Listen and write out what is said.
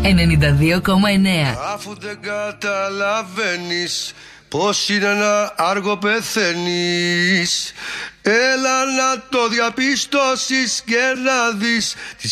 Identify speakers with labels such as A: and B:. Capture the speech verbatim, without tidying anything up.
A: ενενήντα δύο κόμμα εννέα.
B: Αφού δεν καταλαβαίνεις πως είναι ένα άργο πεθαίνεις, έλα να το διαπιστώσεις και να δεις τις